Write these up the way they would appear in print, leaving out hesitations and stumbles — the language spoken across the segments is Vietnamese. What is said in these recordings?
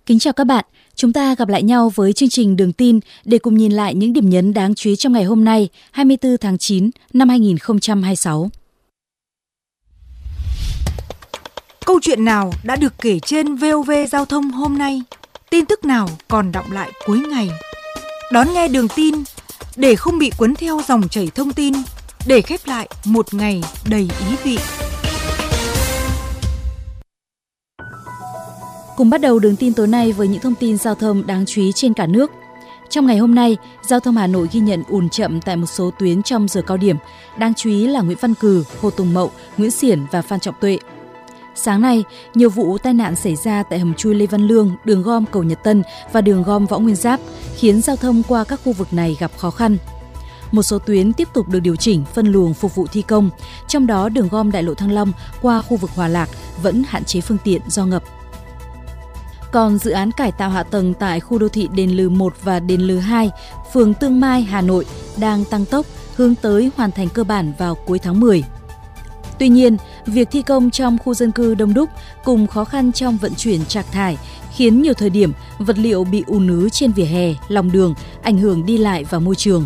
Kính chào các bạn, chúng ta gặp lại nhau với chương trình Đường tin để cùng nhìn lại những điểm nhấn đáng chú ý trong ngày hôm nay, 24 tháng 9 năm 2026. Câu chuyện nào đã được kể trên VOV Giao thông hôm nay? Tin tức nào còn đọng lại cuối ngày? Đón nghe Đường tin để không bị cuốn theo dòng chảy thông tin, để khép lại một ngày đầy ý vị. Cùng bắt đầu Đường tin tối nay với những thông tin giao thông đáng chú ý trên cả nước. Trong ngày hôm nay, giao thông Hà Nội ghi nhận ùn chậm tại một số tuyến trong giờ cao điểm, đáng chú ý là Nguyễn Văn Cừ, Hồ Tùng Mậu, Nguyễn Xiển và Phan Trọng Tuệ. Sáng nay, nhiều vụ tai nạn xảy ra tại hầm chui Lê Văn Lương, đường gom cầu Nhật Tân và đường gom Võ Nguyên Giáp, khiến giao thông qua các khu vực này gặp khó khăn. Một số tuyến tiếp tục được điều chỉnh phân luồng phục vụ thi công, trong đó đường gom Đại lộ Thăng Long qua khu vực Hòa Lạc vẫn hạn chế phương tiện do ngập. Còn dự án cải tạo hạ tầng tại khu đô thị Đền Lừ 1 và Đền Lừ 2, phường Tương Mai, Hà Nội đang tăng tốc hướng tới hoàn thành cơ bản vào cuối tháng 10. Tuy nhiên, việc thi công trong khu dân cư đông đúc cùng khó khăn trong vận chuyển trạc thải khiến nhiều thời điểm vật liệu bị ùn ứ trên vỉa hè, lòng đường, ảnh hưởng đi lại và môi trường.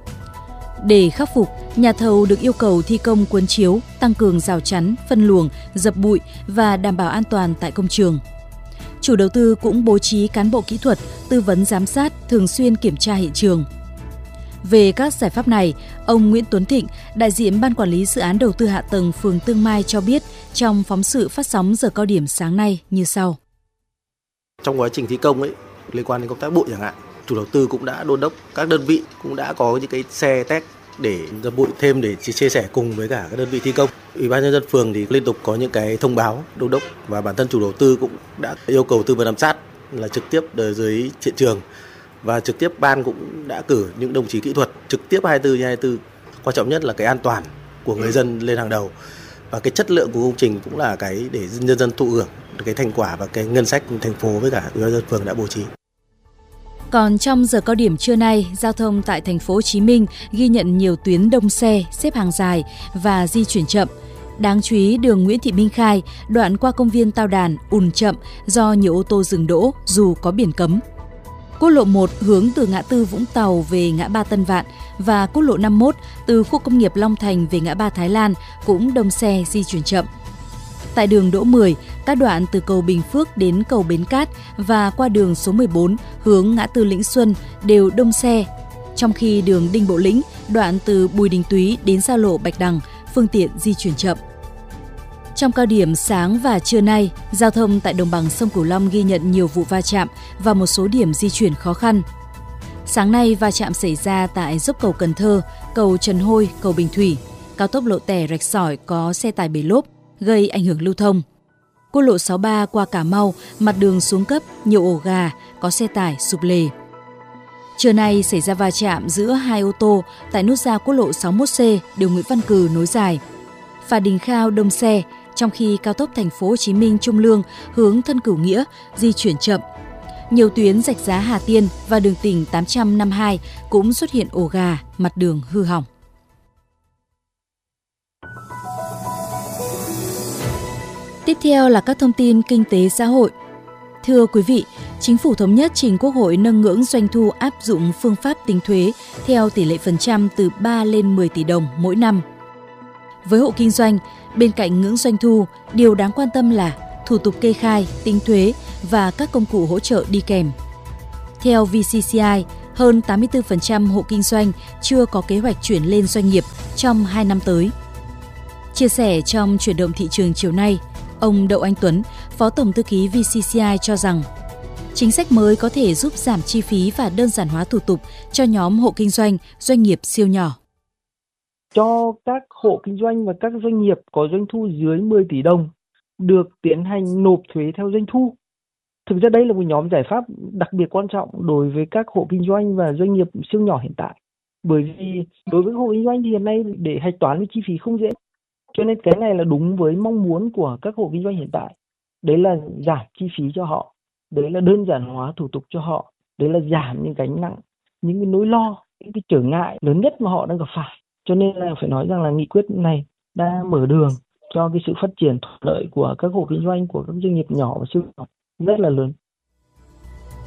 Để khắc phục, nhà thầu được yêu cầu thi công cuốn chiếu, tăng cường rào chắn, phân luồng, dập bụi và đảm bảo an toàn tại công trường. Chủ đầu tư cũng bố trí cán bộ kỹ thuật, tư vấn giám sát, thường xuyên kiểm tra hiện trường. Về các giải pháp này, ông Nguyễn Tuấn Thịnh, đại diện Ban Quản lý Dự án Đầu tư Hạ tầng phường Tương Mai cho biết trong phóng sự phát sóng giờ cao điểm sáng nay như sau. Trong quá trình thi công liên quan đến công tác bụi chẳng hạn, chủ đầu tư cũng đã đôn đốc các đơn vị cũng đã có những cái xe test để dập bụi thêm để chia sẻ cùng với cả các đơn vị thi công. Ủy ban nhân dân phường thì liên tục có những cái thông báo đôn đốc và bản thân chủ đầu tư cũng đã yêu cầu tư vấn giám sát là trực tiếp ở dưới hiện trường và trực tiếp ban cũng đã cử những đồng chí kỹ thuật trực tiếp 24/24. Quan trọng nhất là cái an toàn của người dân lên hàng đầu và cái chất lượng của công trình cũng là cái để nhân dân thụ hưởng cái thành quả và cái ngân sách thành phố với cả Ủy ban nhân dân phường đã bố trí. Còn trong giờ cao điểm trưa nay, giao thông tại thành phố Hồ Chí Minh ghi nhận nhiều tuyến đông xe, xếp hàng dài và di chuyển chậm. Đáng chú ý đường Nguyễn Thị Minh Khai, đoạn qua công viên Tao Đàn ùn chậm do nhiều ô tô dừng đỗ dù có biển cấm. Quốc lộ 1 hướng từ ngã tư Vũng Tàu về ngã ba Tân Vạn và quốc lộ 51 từ khu công nghiệp Long Thành về ngã ba Thái Lan cũng đông xe di chuyển chậm. Tại đường Đỗ 10, các đoạn từ cầu Bình Phước đến cầu Bến Cát và qua đường số 14 hướng ngã tư Lĩnh Xuân đều đông xe. Trong khi đường Đinh Bộ Lĩnh, đoạn từ Bùi Đình Túy đến giao lộ Bạch Đằng, phương tiện di chuyển chậm. Trong cao điểm sáng và trưa nay, giao thông tại đồng bằng sông Cửu Long ghi nhận nhiều vụ va chạm và một số điểm di chuyển khó khăn. Sáng nay, va chạm xảy ra tại dốc cầu Cần Thơ, cầu Trần Hôi, cầu Bình Thủy, cao tốc Lộ Tẻ Rạch Sỏi có xe tải bể lốp, gây ảnh hưởng lưu thông. Quốc lộ 63 qua Cà Mau, mặt đường xuống cấp, nhiều ổ gà, có xe tải sụp lề. Trưa nay xảy ra va chạm giữa hai ô tô tại nút giao quốc lộ 61C, đường Nguyễn Văn Cừ nối dài. Phà Đình Khao đông xe, trong khi cao tốc thành phố Hồ Chí Minh Trung Lương hướng Thân Cửu Nghĩa di chuyển chậm. Nhiều tuyến Rạch Giá Hà Tiên và đường tỉnh 852 cũng xuất hiện ổ gà, mặt đường hư hỏng. Tiếp theo là các thông tin kinh tế xã hội. Thưa quý vị, Chính phủ thống nhất trình Quốc hội nâng ngưỡng doanh thu áp dụng phương pháp tính thuế theo tỷ lệ phần trăm từ 3 lên 10 tỷ đồng mỗi năm. Với hộ kinh doanh, bên cạnh ngưỡng doanh thu, điều đáng quan tâm là thủ tục kê khai, tính thuế và các công cụ hỗ trợ đi kèm. Theo VCCI, hơn 84% hộ kinh doanh chưa có kế hoạch chuyển lên doanh nghiệp trong 2 năm tới. Chia sẻ trong Chuyển động thị trường chiều nay, ông Đậu Anh Tuấn, Phó Tổng Thư ký VCCI cho rằng, chính sách mới có thể giúp giảm chi phí và đơn giản hóa thủ tục cho nhóm hộ kinh doanh, doanh nghiệp siêu nhỏ. Cho các hộ kinh doanh và các doanh nghiệp có doanh thu dưới 10 tỷ đồng được tiến hành nộp thuế theo doanh thu. Thực ra đây là một nhóm giải pháp đặc biệt quan trọng đối với các hộ kinh doanh và doanh nghiệp siêu nhỏ hiện tại. Bởi vì đối với hộ kinh doanh thì hiện nay để hạch toán với chi phí không dễ. Cho nên cái này là đúng với mong muốn của các hộ kinh doanh hiện tại. Đấy là giảm chi phí cho họ. Đấy là đơn giản hóa thủ tục cho họ. Đấy là giảm những gánh nặng, những cái nỗi lo, những cái trở ngại lớn nhất mà họ đang gặp phải. Cho nên là phải nói rằng là nghị quyết này đã mở đường cho cái sự phát triển thuận lợi của các hộ kinh doanh, của các doanh nghiệp nhỏ và siêu nhỏ rất là lớn.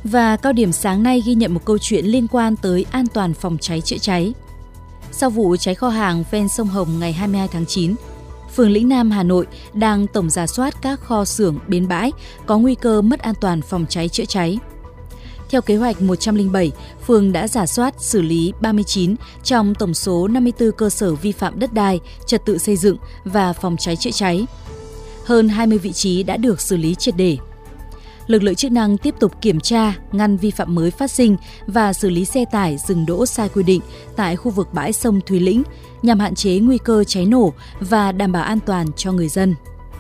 Và cao điểm sáng nay ghi nhận một câu chuyện liên quan tới an toàn phòng cháy chữa cháy. Sau vụ cháy kho hàng ven sông Hồng ngày 22 tháng 9, phường Lĩnh Nam, Hà Nội đang tổng rà soát các kho xưởng, bến bãi có nguy cơ mất an toàn phòng cháy chữa cháy. Theo kế hoạch 107, phường đã rà soát xử lý 39 trong tổng số 54 cơ sở vi phạm đất đai, trật tự xây dựng và phòng cháy chữa cháy. Hơn 20 vị trí đã được xử lý triệt để. Lực lượng chức năng tiếp tục kiểm tra, ngăn vi phạm mới phát sinh và xử lý xe tải dừng đỗ sai quy định tại khu vực bãi sông Thùy Lĩnh nhằm hạn chế nguy cơ cháy nổ và đảm bảo an toàn cho người dân.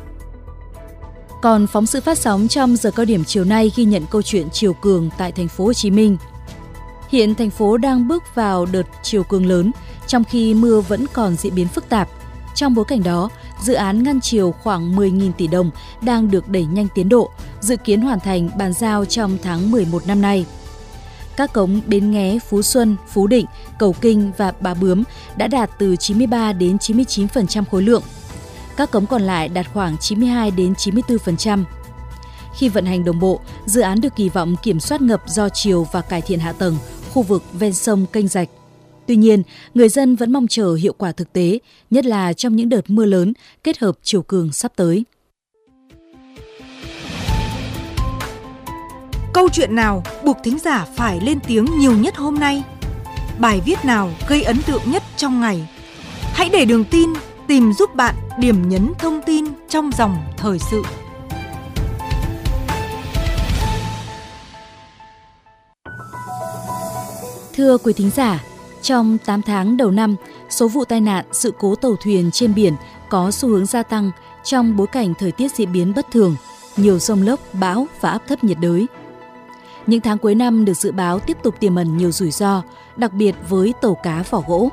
Còn phóng sự phát sóng trong giờ cao điểm chiều nay ghi nhận câu chuyện triều cường tại thành phố Hồ Chí Minh. Hiện thành phố đang bước vào đợt triều cường lớn, trong khi mưa vẫn còn diễn biến phức tạp. Trong bối cảnh đó, dự án ngăn triều khoảng 10.000 tỷ đồng đang được đẩy nhanh tiến độ, dự kiến hoàn thành bàn giao trong tháng 11 năm nay. Các cống Bến Nghé, Phú Xuân, Phú Định, Cầu Kinh và Bà Bướm đã đạt từ 93 đến 99% khối lượng. Các cống còn lại đạt khoảng 92 đến 94%. Khi vận hành đồng bộ, dự án được kỳ vọng kiểm soát ngập do triều và cải thiện hạ tầng khu vực ven sông kênh rạch. Tuy nhiên, người dân vẫn mong chờ hiệu quả thực tế, nhất là trong những đợt mưa lớn kết hợp triều cường sắp tới. Câu chuyện nào buộc thính giả phải lên tiếng nhiều nhất hôm nay? Bài viết nào gây ấn tượng nhất trong ngày? Hãy để Đường Tin tìm giúp bạn điểm nhấn thông tin trong dòng thời sự. Thưa quý thính giả, trong 8 tháng đầu năm, số vụ tai nạn, sự cố tàu thuyền trên biển có xu hướng gia tăng trong bối cảnh thời tiết diễn biến bất thường, nhiều dông lốc, bão và áp thấp nhiệt đới. Những tháng cuối năm được dự báo tiếp tục tiềm ẩn nhiều rủi ro, đặc biệt với tàu cá vỏ gỗ.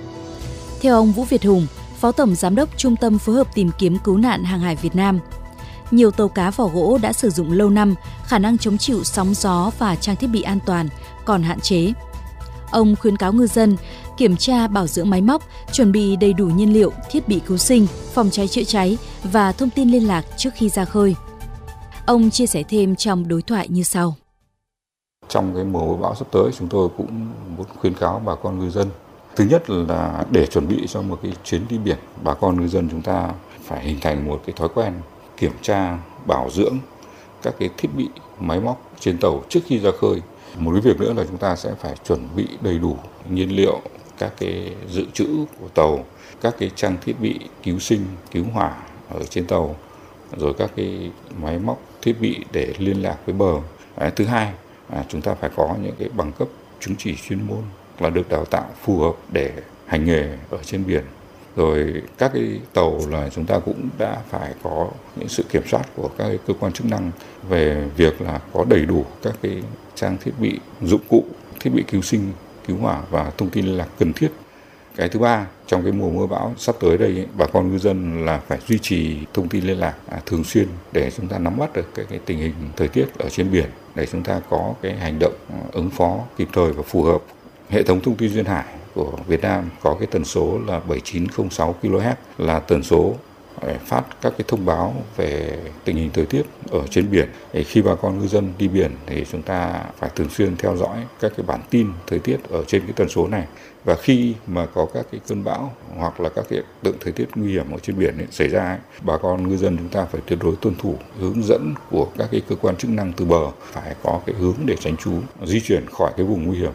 Theo ông Vũ Việt Hùng, Phó Tổng Giám đốc Trung tâm Phối hợp tìm kiếm cứu nạn hàng hải Việt Nam, nhiều tàu cá vỏ gỗ đã sử dụng lâu năm, khả năng chống chịu sóng gió và trang thiết bị an toàn còn hạn chế. Ông khuyến cáo ngư dân kiểm tra bảo dưỡng máy móc, chuẩn bị đầy đủ nhiên liệu, thiết bị cứu sinh, phòng cháy chữa cháy và thông tin liên lạc trước khi ra khơi. Ông chia sẻ thêm trong đối thoại như sau. Trong cái mùa bão sắp tới, chúng tôi cũng muốn khuyến cáo bà con ngư dân. Thứ nhất là để chuẩn bị cho một cái chuyến đi biển, bà con ngư dân chúng ta phải hình thành một cái thói quen kiểm tra, bảo dưỡng các cái thiết bị, máy móc trên tàu trước khi ra khơi. Một cái việc nữa là chúng ta sẽ phải chuẩn bị đầy đủ nhiên liệu, các cái dự trữ của tàu, các cái trang thiết bị cứu sinh, cứu hỏa ở trên tàu, rồi các cái máy móc, thiết bị để liên lạc với bờ. Thứ hai, chúng ta phải có những cái bằng cấp chứng chỉ chuyên môn là được đào tạo phù hợp để hành nghề ở trên biển. Rồi các cái tàu là chúng ta cũng đã phải có những sự kiểm soát của các cái cơ quan chức năng về việc là có đầy đủ các cái trang thiết bị, dụng cụ, thiết bị cứu sinh, cứu hỏa và thông tin liên lạc cần thiết. Cái thứ ba, trong cái mùa mưa bão sắp tới đây, bà con ngư dân là phải duy trì thông tin liên lạc thường xuyên để chúng ta nắm bắt được cái tình hình thời tiết ở trên biển, để chúng ta có cái hành động ứng phó kịp thời và phù hợp. Hệ thống thông tin duyên hải của Việt Nam có cái tần số là 7906 kHz, là tần số phát các cái thông báo về tình hình thời tiết ở trên biển. Thì khi bà con ngư dân đi biển thì chúng ta phải thường xuyên theo dõi các cái bản tin thời tiết ở trên cái tần số này. Và khi mà có các cái cơn bão hoặc là các cái hiện tượng thời tiết nguy hiểm ở trên biển xảy ra, bà con ngư dân chúng ta phải tuyệt đối tuân thủ hướng dẫn của các cái cơ quan chức năng từ bờ, phải có cái hướng để tránh trú, di chuyển khỏi cái vùng nguy hiểm.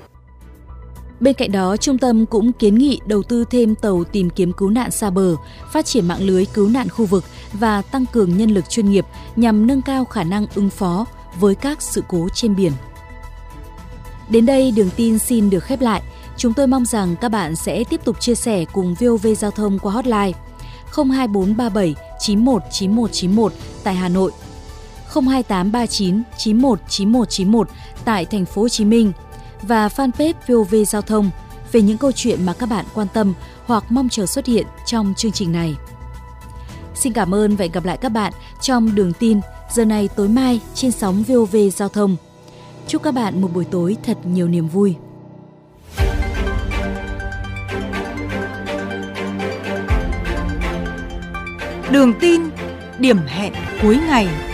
Bên cạnh đó, trung tâm cũng kiến nghị đầu tư thêm tàu tìm kiếm cứu nạn xa bờ, phát triển mạng lưới cứu nạn khu vực và tăng cường nhân lực chuyên nghiệp nhằm nâng cao khả năng ứng phó với các sự cố trên biển. Đến đây, Đường Tin xin được khép lại. Chúng tôi mong rằng các bạn sẽ tiếp tục chia sẻ cùng VOV Giao thông qua hotline 02437 919191 tại Hà Nội, 02839 919191 tại thành phố Hồ Chí Minh và fanpage VOV Giao thông về những câu chuyện mà các bạn quan tâm hoặc mong chờ xuất hiện trong chương trình này. Xin cảm ơn và hẹn gặp lại các bạn trong Đường Tin giờ này tối mai trên sóng VOV Giao thông. Chúc các bạn một buổi tối thật nhiều niềm vui. Đường Tin, điểm hẹn cuối ngày.